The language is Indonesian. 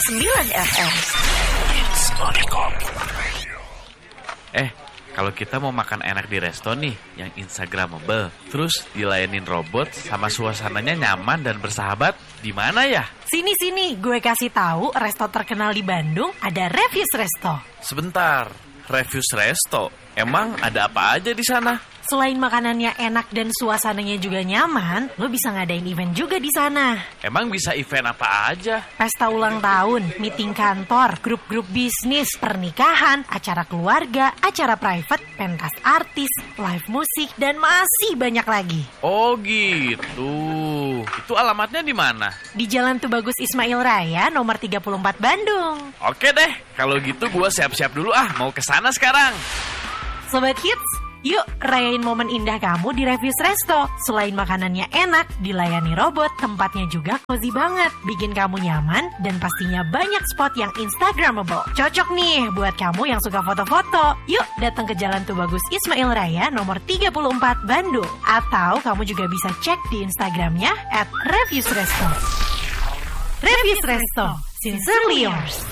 9 FM. Kalau kita mau makan enak di resto nih, yang instagramable, terus dilayanin robot sama suasananya nyaman dan bersahabat, di mana ya? Sini, gue kasih tahu resto terkenal di Bandung ada Refuse Resto. Sebentar, Refuse Resto, emang ada apa aja di sana? Selain makanannya enak dan suasananya juga nyaman, lo bisa ngadain event juga di sana. Emang bisa event apa aja? Pesta ulang tahun, meeting kantor, grup-grup bisnis, pernikahan, acara keluarga, acara private, pentas artis, live musik, dan masih banyak lagi. Oh gitu. Itu alamatnya di mana? Di Jalan Tubagus Ismail Raya, nomor 34 Bandung. Oke deh, kalau gitu gue siap-siap dulu mau ke sana sekarang. Sobat Hits, yuk rayain momen indah kamu di Refuse Resto. Selain makanannya enak, dilayani robot, tempatnya juga cozy banget. Bikin kamu nyaman dan pastinya banyak spot yang instagramable. Cocok nih buat kamu yang suka foto-foto. Yuk datang ke Jalan Tubagus Ismail Raya nomor 34 Bandung. Atau kamu juga bisa cek di Instagramnya @refuse resto. Refuse Resto, sincerely yours.